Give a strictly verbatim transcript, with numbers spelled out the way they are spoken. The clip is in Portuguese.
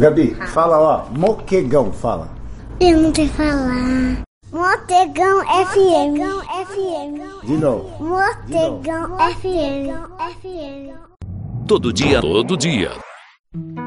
Gabi, fala ó, Moquegão, fala. Eu não sei falar. Motegão F M. F M. De novo. Motegão F M. F M. Todo dia, todo dia.